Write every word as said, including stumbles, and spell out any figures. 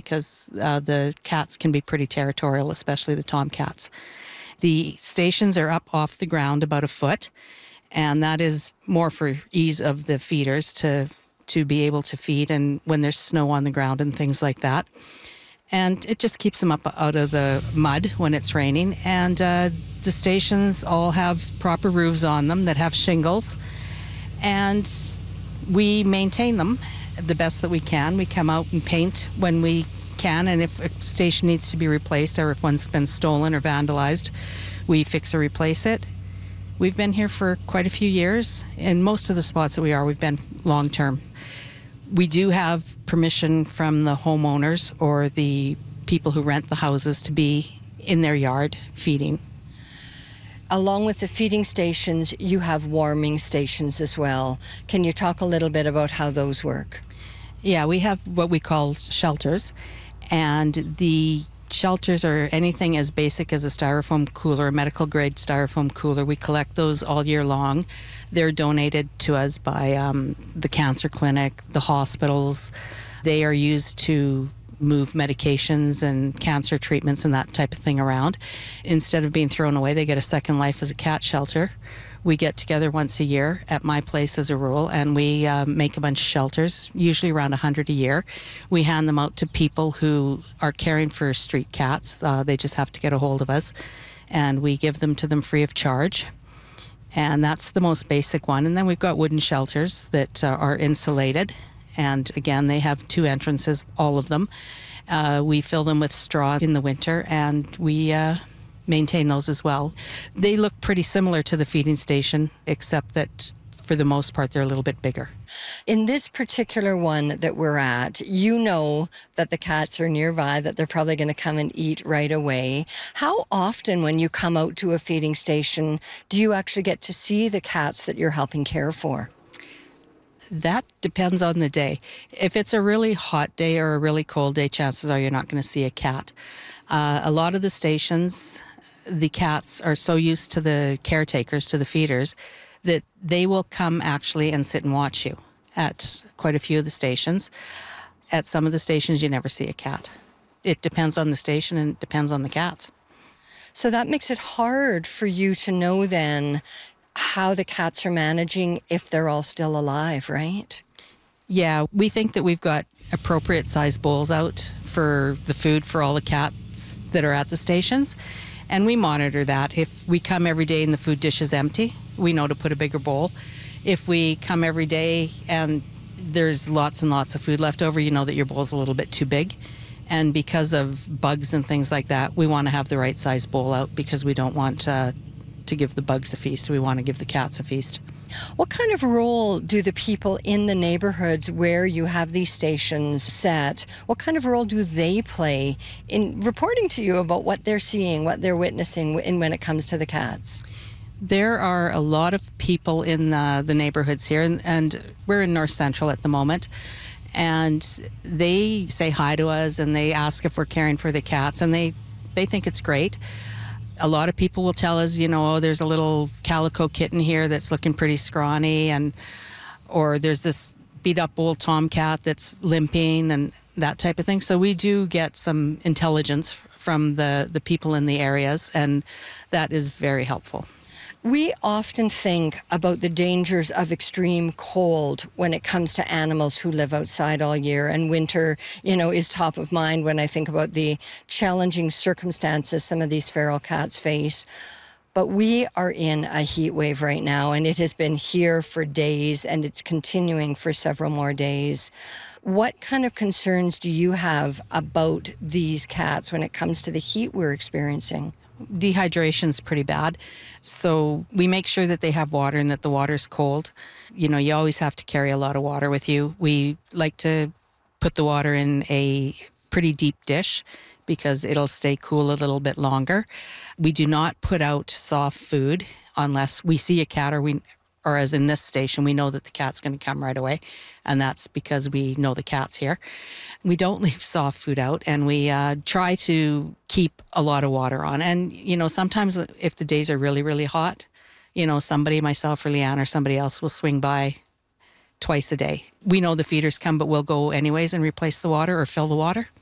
because uh, the cats can be pretty territorial, especially the tomcats. The stations are up off the ground about a foot, and that is more for ease of the feeders to to be able to feed and when there's snow on the ground and things like that. And it just keeps them up out of the mud when it's raining. And uh, the stations all have proper roofs on them that have shingles. And we maintain them the best that we can. We come out and paint when we can. And if a station needs to be replaced or if one's been stolen or vandalized, we fix or replace it. We've been here for quite a few years. In most of the spots that we are, we've been long-term. We do have permission from the homeowners or the people who rent the houses to be in their yard feeding. Along with the feeding stations, you have warming stations as well. Can you talk a little bit about how those work? Yeah, we have what we call shelters, and the shelters are anything as basic as a styrofoam cooler, a medical grade styrofoam cooler. We collect those all year long. They're donated to us by um, the cancer clinic, the hospitals. They are used to move medications and cancer treatments and that type of thing around. Instead of being thrown away, they get a second life as a cat shelter. We get together once a year at my place as a rule, and we uh, make a bunch of shelters, usually around one hundred a year. We hand them out to people who are caring for street cats. Uh, they just have to get a hold of us, and we give them to them free of charge. And that's the most basic one. And then we've got wooden shelters that uh, are insulated. And again, they have two entrances, all of them. Uh, we fill them with straw in the winter, and we uh, maintain those as well. They look pretty similar to the feeding station, except that for the most part, they're a little bit bigger. In this particular one that we're at, you know that the cats are nearby, that they're probably going to come and eat right away. How often when you come out to a feeding station do you actually get to see the cats that you're helping care for? That depends on the day. If it's a really hot day or a really cold day, chances are you're not going to see a cat. Uh, a lot of the stations, the cats are so used to the caretakers, to the feeders, that they will come actually and sit and watch you at quite a few of the stations. At some of the stations, you never see a cat. It depends on the station and it depends on the cats. So that makes it hard for you to know then how the cats are managing if they're all still alive, right? Yeah, we think that we've got appropriate size bowls out for the food for all the cats that are at the stations. And we monitor that. If we come every day and the food dish is empty, we know to put a bigger bowl. If we come every day and there's lots and lots of food left over, you know that your bowl's a little bit too big. And because of bugs and things like that, we want to have the right size bowl out because we don't want uh, to give the bugs a feast. We want to give the cats a feast. What kind of role do the people in the neighborhoods where you have these stations set, what kind of role do they play in reporting to you about what they're seeing, what they're witnessing in when it comes to the cats? There are a lot of people in the, the neighborhoods here, and, and we're in North Central at the moment, and they say hi to us and they ask if we're caring for the cats, and they, they think it's great. A lot of people will tell us, you know, oh, there's a little calico kitten here that's looking pretty scrawny, and or there's this beat up old tomcat that's limping and that type of thing. So we do get some intelligence from the, the people in the areas, and that is very helpful. We often think about the dangers of extreme cold when it comes to animals who live outside all year, and winter, you know, is top of mind when I think about the challenging circumstances some of these feral cats face. But we are in a heat wave right now, and it has been here for days, and it's continuing for several more days. What kind of concerns do you have about these cats when it comes to the heat we're experiencing? Dehydration is pretty bad. So we make sure that they have water and that the water's cold. You know, you always have to carry a lot of water with you. We like to put the water in a pretty deep dish because it'll stay cool a little bit longer. We do not put out soft food unless we see a cat, or we or as in this station, we know that the cat's going to come right away. And that's because we know the cat's here. We don't leave soft food out, and we uh, try to keep a lot of water on. And, you know, sometimes if the days are really, really hot, you know, somebody, myself or Leanne or somebody else will swing by twice a day. We know the feeders come, but we'll go anyways and replace the water or fill the water.